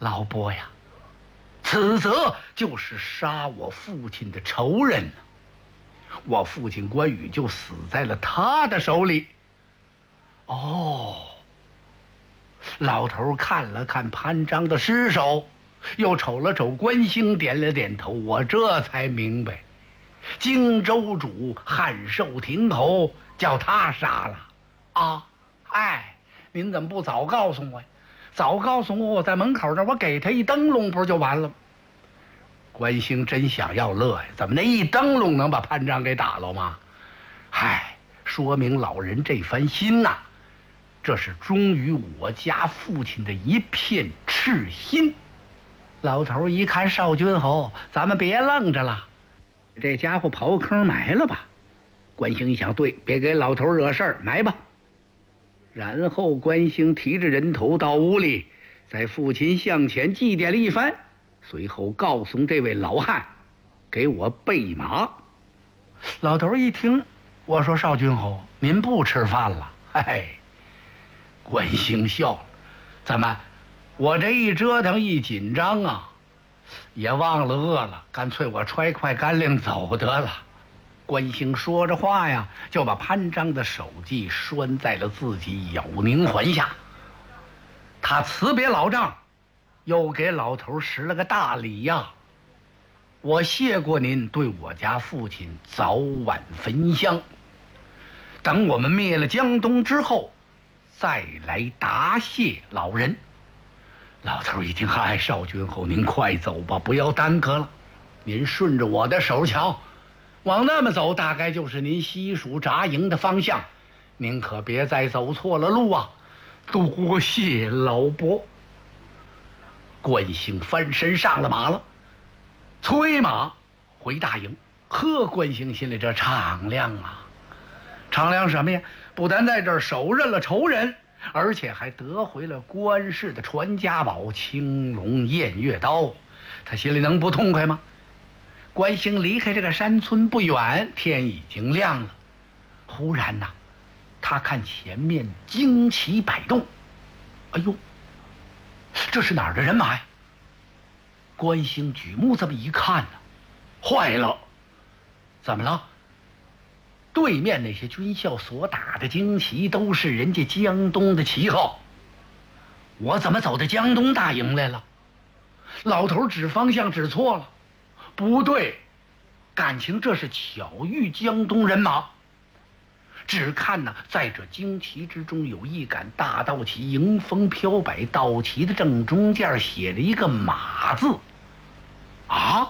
老伯呀，此则就是杀我父亲的仇人呢。我父亲关羽就死在了他的手里。哦，老头看了看潘璋的尸首，又瞅了瞅关兴，点了点头。我这才明白，荆州主汉寿亭侯叫他杀了啊！哎，您怎么不早告诉我呀？早告诉我，我在门口这，我给他一灯笼，不就完了吗？关兴真想要乐呀，怎么那一灯笼能把潘璋给打了吗？嗨，说明老人这番心呐，这是忠于我家父亲的一片赤心。老头一看少君侯，咱们别愣着了，这家伙刨坑埋了吧？关兴一想，对，别给老头惹事儿，埋吧。然后关兴提着人头到屋里，在父亲像前祭奠了一番，随后告诉这位老汉，给我备马。老头一听，我说少君侯，您不吃饭了？嘿，关兴笑了，怎么我这一折腾一紧张啊，也忘了饿了，干脆我揣块干粮走得了。关兴说着话呀，就把潘璋的首级拴在了自己咬宁环下。他辞别老丈，又给老头施了个大礼呀。我谢过您对我家父亲早晚焚香，等我们灭了江东之后，再来答谢老人。老头一听，嗨，少君侯，您快走吧，不要耽搁了。您顺着我的手瞧，往那么走，大概就是您西蜀扎营的方向，您可别再走错了路啊！多谢老伯。关兴翻身上了马了，催马回大营。呵，关兴心里这敞亮啊！敞亮什么呀？不但在这儿手刃了仇人，而且还得回了关氏的传家宝青龙偃月刀，他心里能不痛快吗？关兴离开这个山村不远，天已经亮了。忽然呐，他看前面旌旗摆动，哎呦，这是哪儿的人马呀？关兴举目这么一看呢，坏了，怎么了？对面那些军校所打的旌旗都是人家江东的旗号，我怎么走到江东大营来了？老头指方向指错了，不对，感情这是巧遇江东人马。只看呢，在这旌旗之中有一杆大道旗，迎风飘摆，道旗的正中间写了一个马字。啊！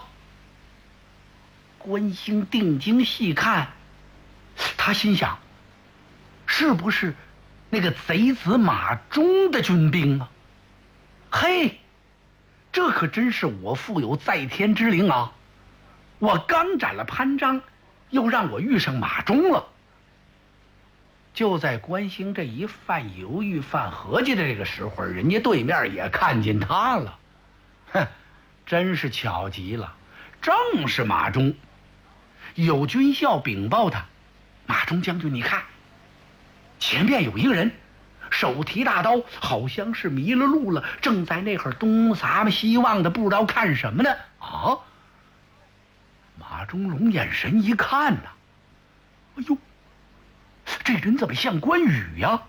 关兴定睛细看，他心想，是不是那个贼子马忠的军兵啊？嘿，这可真是我负有在天之灵啊！我刚斩了潘璋，又让我遇上马忠了。就在关兴这一犯犹豫犯合计的这个时候，人家对面也看见他了。哼，真是巧极了，正是马忠。有军校禀报他，马忠将军，你看前面有一个人，手提大刀，好像是迷了路了，正在那会儿东撒嘛西望的，不知道看什么呢。啊！马忠龙眼神一看呐，哎呦，这人怎么像关羽呀？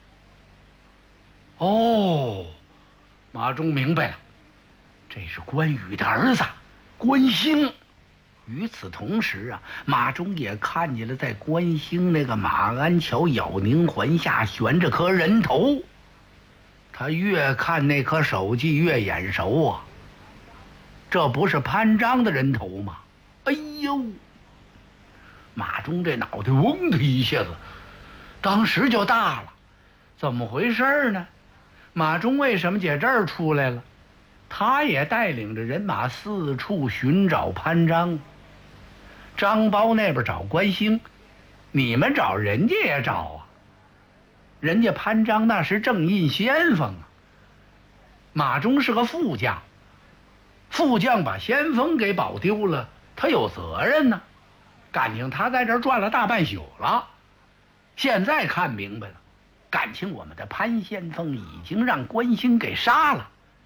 哦，马忠明白了，这是关羽的儿子关兴。与此同时啊，马忠也看见了在关兴那个马鞍桥咬宁环下悬着颗人头。他越看那颗手记越眼熟啊，这不是潘璋的人头吗？哎呦，马忠这脑袋嗡的一下子当时就大了，怎么回事呢？马忠为什么在这儿出来了？他也带领着人马四处寻找潘璋。张苞那边找关兴，你们找人家也找啊。人家潘璋那是正印先锋啊，马忠是个副将，副将把先锋给保丢了，他有责任呢。感情他在这儿转了大半宿了，现在看明白了，感情我们的潘先锋已经让关兴给杀了。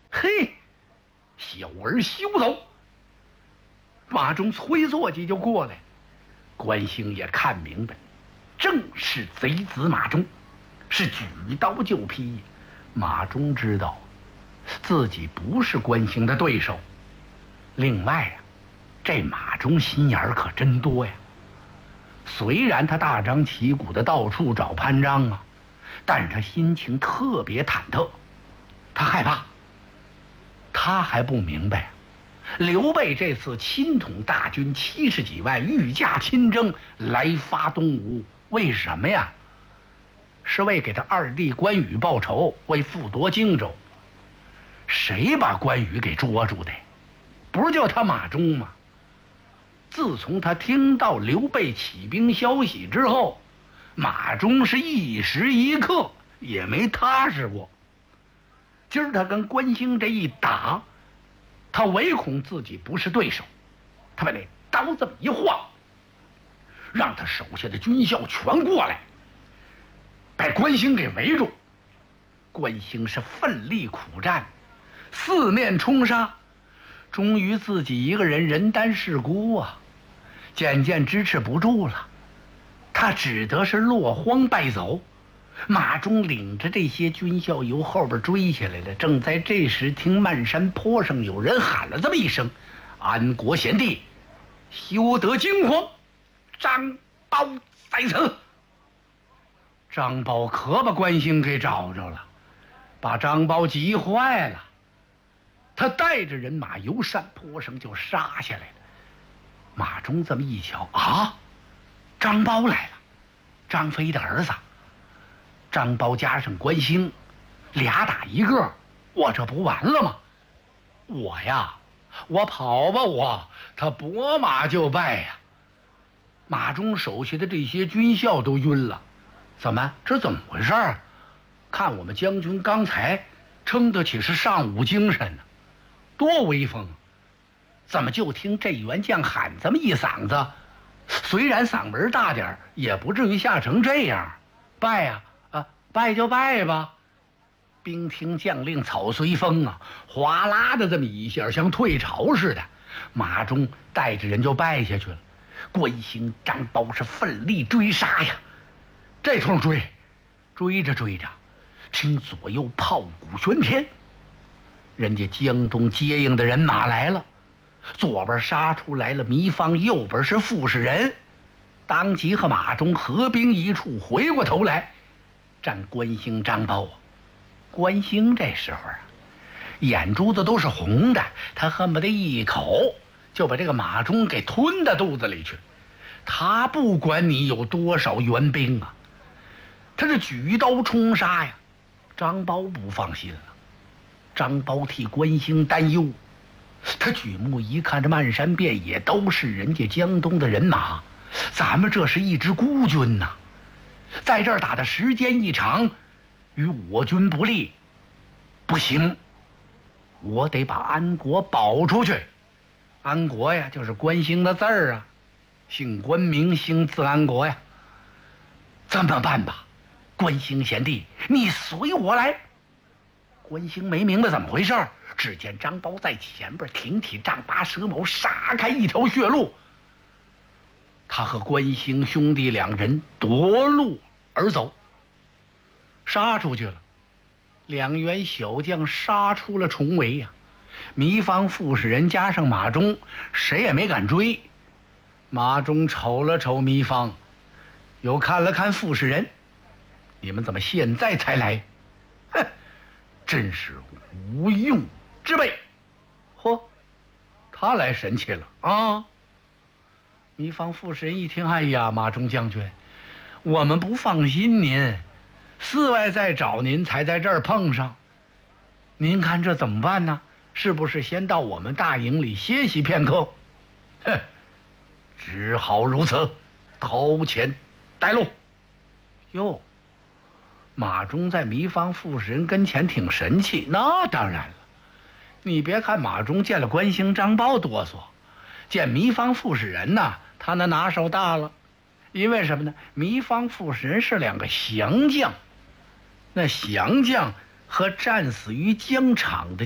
嘿，小儿休走！马忠催坐骑就过来，关兴也看明白，正是贼子马忠，是举刀就劈。马忠知道自己不是关兴的对手，另外呀，这马忠心眼儿可真多呀。虽然他大张旗鼓的到处找潘璋啊，但是他心情特别忐忑，他害怕。他还不明白，刘备这次亲统大军70几万，御驾亲征来发东吴，为什么呀？是为给他二弟关羽报仇，为复夺荆州。谁把关羽给捉住的？不是就他马忠吗？自从他听到刘备起兵消息之后，马忠是一时一刻也没踏实过。今儿他跟关兴这一打，他唯恐自己不是对手，他把那刀这么一晃，让他手下的军校全过来，把关兴给围住。关兴是奋力苦战，四面冲杀，终于自己一个人人单势孤啊，渐渐支持不住了，他只得是落荒败走。马忠领着这些军校由后边追下来了。正在这时，听漫山坡上有人喊了这么一声：“安国贤弟，休得惊慌，张苞在此。”张苞可把关兴给找着了，把张苞急坏了。他带着人马由山坡上就杀下来了。马忠这么一瞧啊，张苞来了，张飞的儿子。张苞加上关兴，俩打一个，我这不完了吗？我跑吧，他拨马就败呀。马忠手下的这些军校都晕了，这怎么回事？看我们将军刚才撑得起是上午精神呢，多威风！怎么就听这员将喊这么一嗓子？虽然嗓门大点，也不至于吓成这样。败呀！败就败吧。兵听将令草随风啊，哗啦的这么一下，像退潮似的。马忠带着人就败下去了。关兴、张苞是奋力追杀呀。这通追着，听左右炮鼓喧天，人家江东接应的人马来了。左边杀出来了糜芳，右边是傅士仁，当即和马忠合兵一处，回过头来战关兴、张苞。关兴这时候啊，眼珠子都是红的，他恨不得一口就把这个马忠给吞到肚子里去。他不管你有多少援兵啊，他这举刀冲杀呀。张苞不放心了，张苞替关兴担忧。他举目一看，这漫山遍野都是人家江东的人马，咱们这是一支孤军呐，在这儿打的时间一长，与我军不利，不行，我得把安国保出去。安国呀，就是关兴的字儿啊，姓关名兴，字安国呀。这么办吧，关兴贤弟，你随我来。关兴没明白怎么回事，只见张苞在前边挺起丈八蛇矛，杀开一条血路。他和关兴兄弟两人夺路而走，杀出去了。两员小将杀出了重围呀。糜芳、傅士仁加上马忠，谁也没敢追。马忠瞅了瞅糜芳，又看了看傅士仁，你们怎么现在才来？哼，真是无用之辈。嚯，他来神气了啊！糜芳、傅士仁一听，哎呀，马忠将军，我们不放心您，寺外在找您，才在这儿碰上。您看这怎么办呢？是不是先到我们大营里歇息片刻？哼，只好如此，投前带路。哟，马忠在糜芳、傅士仁跟前挺神气，那当然了。你别看马忠见了关兴、张苞哆嗦，见糜芳、傅士仁呐，他那拿手大了。因为什么呢？糜芳、傅士仁是两个降将，那降将和战死于疆场的